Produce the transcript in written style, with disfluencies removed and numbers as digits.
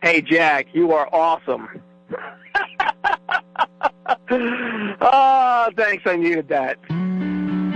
Hey, Jack, you are awesome. Oh, thanks. I needed that.